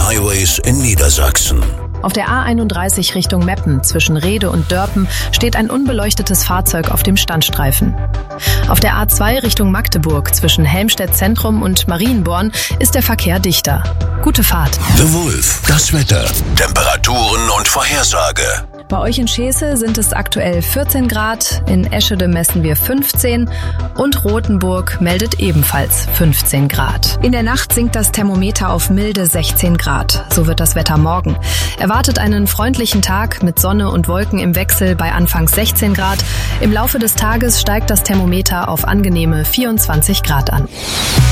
Highways in Niedersachsen. Auf der A31 Richtung Meppen zwischen Rhede und Dörpen steht ein unbeleuctetes Fahrzeug auf dem Standstreifen. Auf der A2 Richtung Magdeburg zwischen Helmstedt Zentrum und Marienborn ist der Verkehr dichter. Gute Fahrt. The Wolf, das Wetter, Temperaturen und Vorhersage. Bei euch in Scheße sind es aktuell 14 Grad, in Eschede messen wir 15 und Rothenburg meldet ebenfalls 15 Grad. In der Nacht sinkt das Thermometer auf milde 16 Grad. So wird das Wetter morgen. Erwartet einen freundlichen Tag mit Sonne und Wolken im Wechsel bei anfangs 16 Grad. Im Laufe des Tages steigt das Thermometer auf angenehme 24 Grad an.